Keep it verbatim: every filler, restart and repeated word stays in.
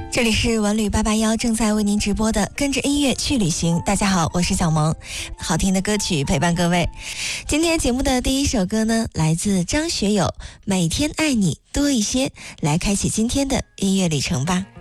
这里是文旅八八幺正在为您直播的跟着音乐去旅行。大家好，我是小萌，好听的歌曲陪伴各位。今天节目的第一首歌呢，来自张学友，每天爱你多一些，来开启今天的音乐旅程吧。